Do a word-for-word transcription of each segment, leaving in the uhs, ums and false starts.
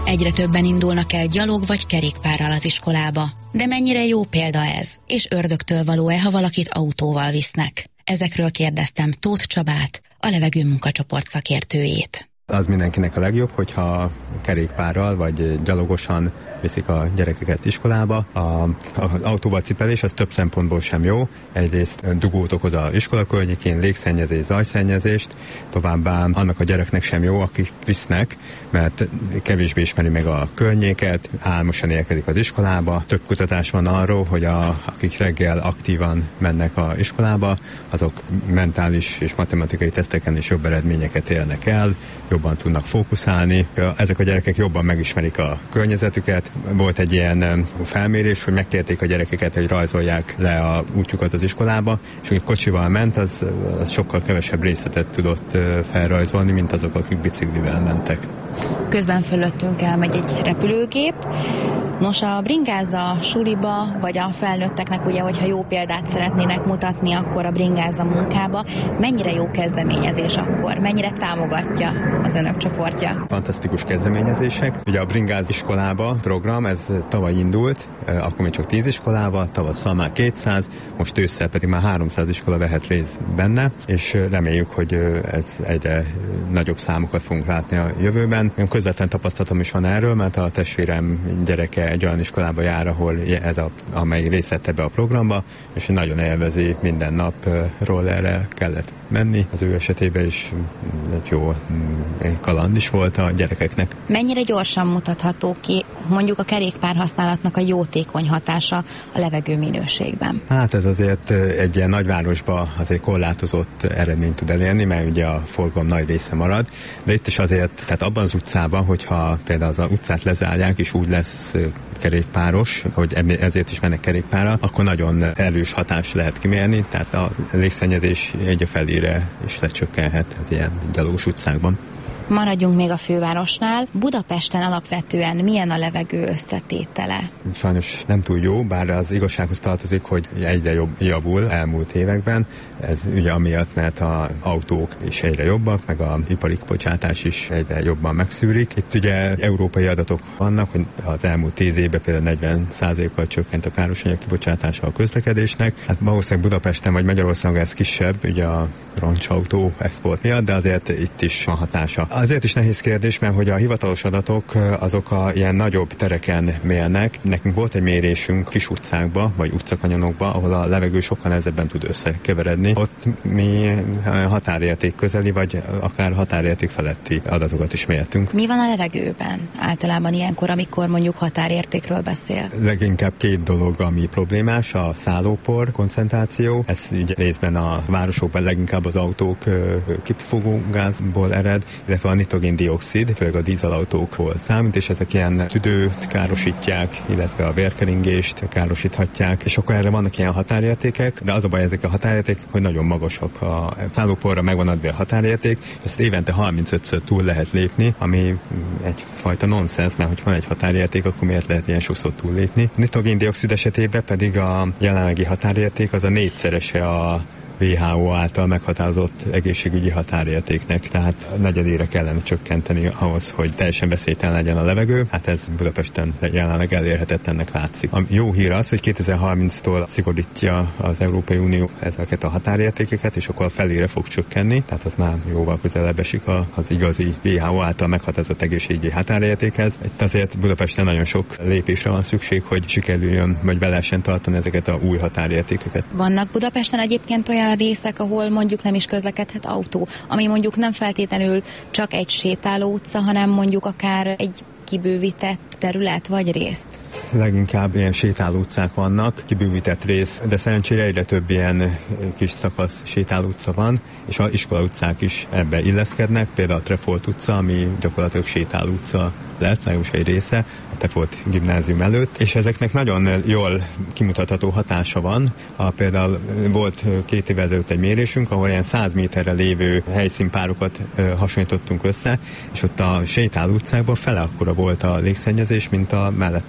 Egyre többen indulnak el gyalog vagy kerékpárral az iskolába. De mennyire jó példa ez, és ördögtől való-e, ha valakit autóval visznek? Ezekről kérdeztem Tóth Csabát, a Levegő Munkacsoport szakértőjét. Az mindenkinek a legjobb, hogyha kerékpárral vagy gyalogosan viszik a gyerekeket iskolába. A, az autóval cipelés az több szempontból sem jó. Egyrészt dugót okoz az iskola környékén, légszennyezés, zajszennyezést, továbbá annak a gyereknek sem jó, akik visznek, mert kevésbé ismeri meg a környéket, álmosan érkezik az iskolába. Több kutatás van arról, hogy a, akik reggel aktívan mennek az iskolába, azok mentális és matematikai teszteken is jobb eredményeket érnek el, jobban tudnak fókuszálni. Ezek a gyerekek jobban megismerik a környezetüket. Volt egy ilyen felmérés, hogy megkérték a gyerekeket, hogy rajzolják le a útjukat az iskolába, és akik kocsival ment, az, az sokkal kevesebb részletet tudott felrajzolni, mint azok, akik biciklivel mentek. Közben fölöttünk elmegy egy repülőgép. Nos, a bringáza suliba, vagy a felnőtteknek ugye, hogyha jó példát szeretnének mutatni, akkor a bringáza munkába. Mennyire jó kezdeményezés akkor? Mennyire támogatja az önök csoportja? Fantasztikus kezdeményezések. Ugye a bringáz iskolába program, ez tavaly indult, akkor még csak tíz iskolával, tavasszal már kétszáz, most ősszel pedig már háromszáz iskola vehet részt benne, és reméljük, hogy ez egyre nagyobb számokat fogunk látni a jövőben. Én közvetlen tapasztalatom is van erről, mert a testvérem gyereke egy olyan iskolába jár, ahol ez a, amely részt vett ebbe a programba, és nagyon élvezi, minden nap rollerre kellett menni. Az ő esetében is egy jó kaland is volt a gyerekeknek. Mennyire gyorsan mutatható ki mondjuk a kerékpár használatnak a jótékony hatása a levegő minőségben? Hát ez azért egy ilyen nagyvárosban azért korlátozott eredményt tud elérni, mert ugye a forgalom nagy része marad, de itt is azért, tehát abban az utcában, hogyha például az utcát lezárják, és úgy lesz kerékpáros, hogy ezért is mennek kerékpárral, akkor nagyon erős hatást lehet kimérni, tehát a légszennyezés egy a felére is lecsökkenhet az ilyen gyalogos utcákban. Maradjunk még a fővárosnál. Budapesten alapvetően milyen a levegő összetétele? Sajnos nem túl jó, bár az igazsághoz tartozik, hogy egyre jobb javul elmúlt években. Ez ugye amiatt, mert az autók is egyre jobbak, meg az ipari kibocsátás is egyre jobban megszűrik. Itt ugye európai adatok vannak, hogy az elmúlt tíz évben például negyven százalékkal csökkent a károsanyag kibocsátása a közlekedésnek. Hát valószínűleg Budapesten vagy Magyarországon ez kisebb, ugye a roncsautó export miatt, de azért itt is van hatása. Azért is nehéz kérdés, mert hogy a hivatalos adatok azok a ilyen nagyobb tereken mérnek. Nekünk volt egy mérésünk kis utcákba, vagy utcakanyonokba, ahol a levegő sokkal nehezebben tud összekeveredni. Ott mi határérték közeli, vagy akár határérték feletti adatokat is mértünk. Mi van a levegőben általában ilyenkor, amikor mondjuk határértékről beszél? Leginkább két dolog, ami problémás, a szállópor koncentráció. Ez ugye részben a városokban leginkább az autók kipufogó gázból ered, illetve a nitrogén-dioxid, főleg a dízelautókból számít, és ezek ilyen tüdőt károsítják, illetve a vérkeringést károsíthatják, és akkor erre vannak ilyen határértékek, de az a baj, ezek a határértékek, hogy nagyon magasak. A szállóporra megvan adva a határérték, ezt évente harmincötször túl lehet lépni, ami egyfajta nonsens, mert hogy van egy határérték, akkor miért lehet ilyen sokszor túllépni. A nitrogén-dioxid esetében pedig a jelenlegi határérték az a négyszerese a vé há ó által meghatározott egészségügyi határértéknek, tehát negyedére kellene csökkenteni ahhoz, hogy teljesen veszélytelen legyen a levegő. Hát ez Budapesten jelenleg elérhetetlennek látszik. A jó hír az, hogy kétezer-harminctól szigorítja az Európai Unió ezeket a határértékeket, és akkor felére fog csökkenni, tehát az már jóval közelebb esik az igazi vé há ó által meghatározott egészségügyi határértékhez. Itt azért Budapesten nagyon sok lépésre van szükség, hogy sikerüljön, vagy be lehessen tartani ezeket a új határértékeket. Vannak Budapesten egyébként olyan részek, ahol mondjuk nem is közlekedhet autó, ami mondjuk nem feltétlenül csak egy sétáló utca, hanem mondjuk akár egy kibővített terület vagy rész? Leginkább ilyen sétáló utcák vannak, kibővített rész, de szerencsére egyre több ilyen kis szakasz sétáló utca van, és az iskola utcák is ebbe illeszkednek, például a Trefolt utca, ami gyakorlatilag sétáló utca lett, legalábbis egy része, a Trefolt gimnázium előtt, és ezeknek nagyon jól kimutatható hatása van. A, például volt két évvel ezelőtt egy mérésünk, ahol ilyen száz méterre lévő helyszínpárokat ö, hasonlítottunk össze, és ott a sétáló utcákban fele akkora volt a légszennyezés, mint a mellette lévő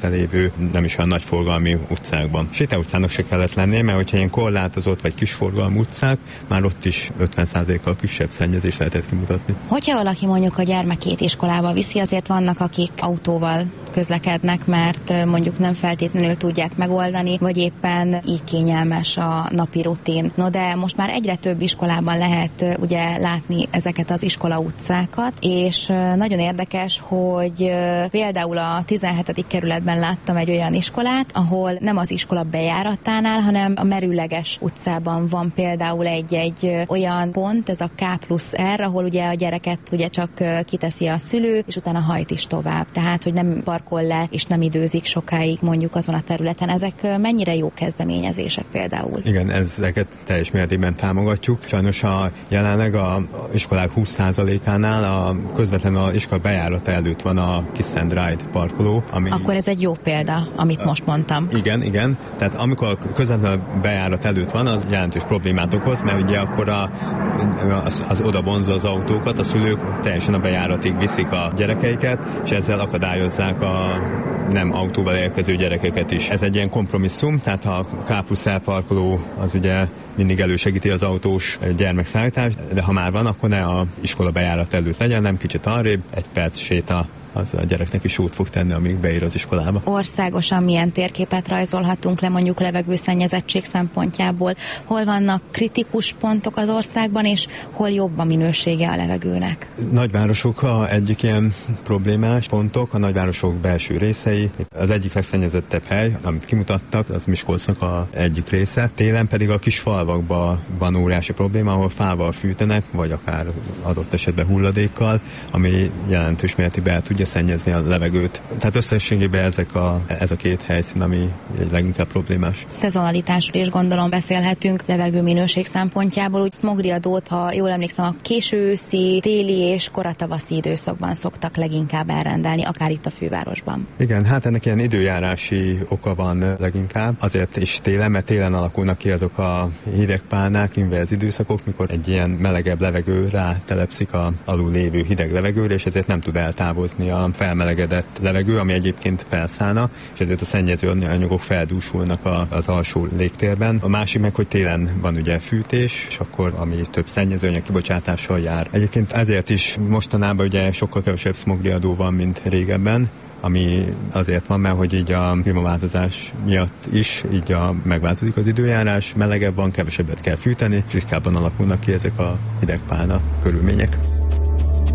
lévő, nem is olyan nagy forgalmi utcákban. Sétál utcának se kellett lennie, mert hogyha ilyen korlátozott vagy kis forgalmú utcák, már ott is ötven százalékkal kisebb szennyezést lehetett kimutatni. Hogyha valaki mondjuk a gyermekét iskolába viszi, azért vannak, akik autóval közlekednek, mert mondjuk nem feltétlenül tudják megoldani, vagy éppen így kényelmes a napi rutin. No, de most már egyre több iskolában lehet ugye látni ezeket az iskola utcákat, és nagyon érdekes, hogy például a tizenhetedik kerületben láttam egy olyan iskolát, ahol nem az iskola bejáratánál, hanem a Merőleges utcában van például egy-egy olyan pont, ez a K plusz R, ahol ugye a gyereket ugye csak kiteszi a szülő, és utána hajt is tovább. Tehát, hogy nem parkol le, és nem időzik sokáig mondjuk azon a területen. Ezek mennyire jó kezdeményezések például? Igen, ezeket teljes mértékben támogatjuk. Sajnos a jelenleg a iskolák húsz százalékánál a közvetlen a iskola bejárata előtt van a Kiss and Ride parkoló. Ami... Akkor ez egy jó példa, amit most mondtam. Igen, igen. Tehát amikor közvetlen a bejárat előtt van, az jelentős problémát okoz, mert ugye akkor a, az, az oda vonzza az autókat, a szülők teljesen a bejáratig viszik a gyerekeiket, és ezzel akadályozzák a nem autóval érkező gyerekeket is. Ez egy ilyen kompromisszum, tehát a K plusz L parkoló az ugye mindig elősegíti az autós gyermekszállítást, de ha már van, akkor ne a iskola bejárat előtt legyen, nem kicsit arrébb, egy perc séta, az a gyereknek is út fog tenni, amíg beír az iskolába. Országosan milyen térképet rajzolhatunk le mondjuk levegőszennyezettség szempontjából? Hol vannak kritikus pontok az országban, és hol jobb a minősége a levegőnek? Nagyvárosok a egyik ilyen problémás pontok, a nagyvárosok belső részei. Az egyik legszennyezettebb hely, amit kimutattak, az Miskolcnak a egyik része. Télen pedig a kis falvakban van óriási probléma, ahol fával fűtenek, vagy akár adott esetben hulladékkal, ami jelentős mértékben el tudja szennyezni a levegőt. Tehát összességében ezek a, ez a két helyszín, ami leginkább problémás. Szezonalitásról is gondolom beszélhetünk levegőminőség szempontjából. Úgy smogriadót, ha jól emlékszem, a késő őszi, téli és koratavaszi időszakban szoktak leginkább elrendelni, akár itt a fővárosban. Igen, hát ennek ilyen időjárási oka van leginkább. Azért is télen, mert télen alakulnak ki azok a hidegpálnák, inverz időszakok, mikor egy ilyen melegebb levegő rátelepszik a alul lévő hideg levegőre, és ezért nem tud eltávozni a felmelegedett levegő, ami egyébként felszállna, és ezért a szennyező anyagok feldúsulnak a, az alsó légtérben. A másik meg, hogy télen van ugye fűtés, és akkor ami több szennyezőanyag kibocsátással jár. Egyébként ezért is mostanában ugye sokkal kevesebb smogriadó van, mint régebben, ami azért van, mert hogy így a klímaváltozás miatt is így a, megváltozik az időjárás, melegebb van, kevesebbet kell fűteni, és ritkábban alakulnak ki ezek a hidegpálna körülmények.